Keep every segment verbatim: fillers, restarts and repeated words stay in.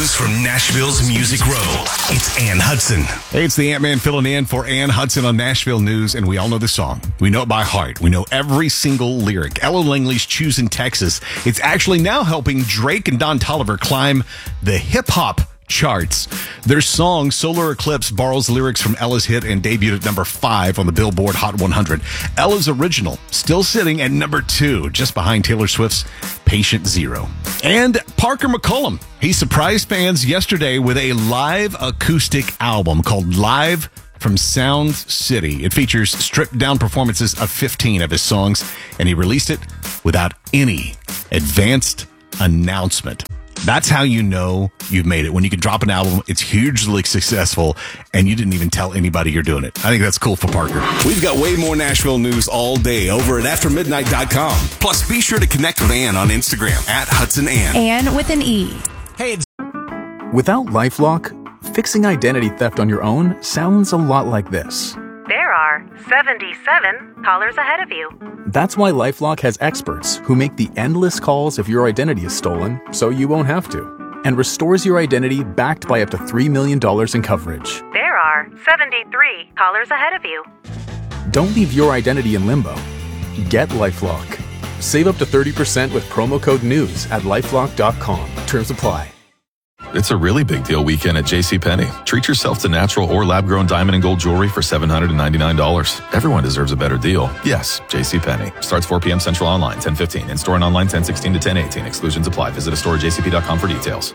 news from Nashville's Music Row. It's Ann Hudson. Hey, it's the Ant-Man filling in for Ann Hudson on Nashville News, and we all know the song. We know it by heart. We know every single lyric. Ella Langley's Choosing Texas. It's actually now helping Drake and Don Toliver climb the hip-hop charts. Their song, Solar Eclipse, borrows lyrics from Ella's hit and debuted at number five on the Billboard Hot one hundred. Ella's original, still sitting at number two, just behind Taylor Swift's Patient Zero. And Parker McCollum, he surprised fans yesterday with a live acoustic album called Live from Sound City. It features stripped-down performances of fifteen of his songs, and he released it without any advanced announcement. That's how you know you've made it. When you can drop an album, it's hugely successful, and you didn't even tell anybody you're doing it. I think that's cool for Parker. We've got way more Nashville news all day over at after midnight dot com. Plus, be sure to connect with Ann on Instagram at Hudson Ann. Ann with an E. Hey, it's... Without LifeLock, fixing identity theft on your own sounds a lot like this. There are seventy-seven callers ahead of you. That's why LifeLock has experts who make the endless calls if your identity is stolen, so you won't have to, and restores your identity backed by up to three million dollars in coverage. There are seventy-three callers ahead of you. Don't leave your identity in limbo. Get LifeLock. Save up to thirty percent with promo code NEWS at lifelock dot com. Terms apply. It's a really big deal weekend at JCPenney. Treat yourself to natural or lab-grown diamond and gold jewelry for seven hundred ninety-nine dollars. Everyone deserves a better deal. Yes, JCPenney. Starts four p.m. Central online, ten fifteen. In-store and online, ten sixteen to ten eighteen. Exclusions apply. Visit a store at j c p dot com for details.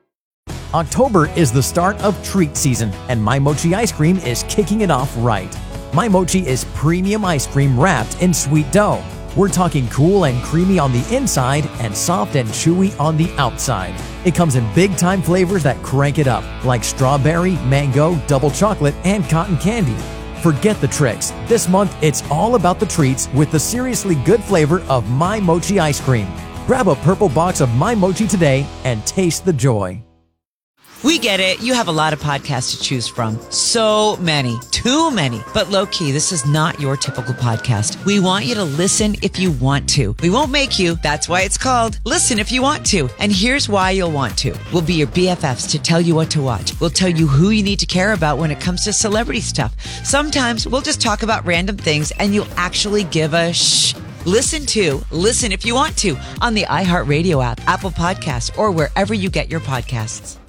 October is the start of treat season, and My Mochi ice cream is kicking it off right. My Mochi is premium ice cream wrapped in sweet dough. We're talking cool and creamy on the inside and soft and chewy on the outside. It comes in big-time flavors that crank it up, like strawberry, mango, double chocolate, and cotton candy. Forget the tricks. This month, it's all about the treats with the seriously good flavor of My Mochi ice cream. Grab a purple box of My Mochi today and taste the joy. We get it. You have a lot of podcasts to choose from. So many. Too many. But low-key, this is not your typical podcast. We want you to listen if you want to. We won't make you. That's why it's called Listen If You Want To. And here's why you'll want to. We'll be your B F Fs to tell you what to watch. We'll tell you who you need to care about when it comes to celebrity stuff. Sometimes we'll just talk about random things and you'll actually give a shh. Listen to Listen If You Want To on the iHeartRadio app, Apple Podcasts, or wherever you get your podcasts.